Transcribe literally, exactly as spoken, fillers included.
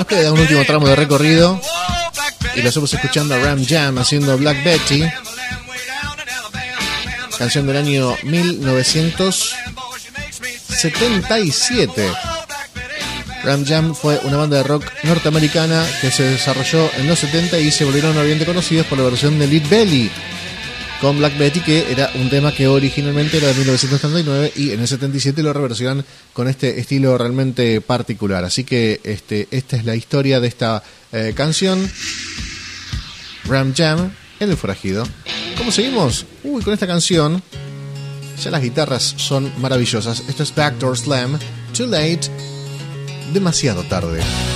nos queda un último tramo de recorrido y lo estamos escuchando a Ram Jam haciendo Black Betty, canción del año mil novecientos setenta y siete. Ram Jam fue una banda de rock norteamericana que se desarrolló en los setenta y se volvieron obviamente conocidos por la versión de Lead Belly con Black Betty, que era un tema que originalmente era de mil novecientos setenta y nueve y en el setenta y siete lo reversionan con este estilo realmente particular. Así que este, esta es la historia de esta eh, canción, Ram Jam en El Forajido. ¿Cómo seguimos? Uy, con esta canción ya las guitarras son maravillosas. Esto es Backdoor Slam, Too Late, demasiado tarde.